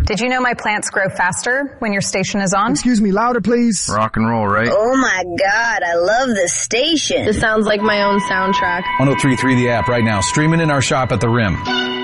Did you know my plants grow faster when your station is on? Excuse me, louder, please. Rock and roll, right? Oh my God, I love this station. This sounds like my own soundtrack. 103.3 The App right now, streaming in our shop at the Rim.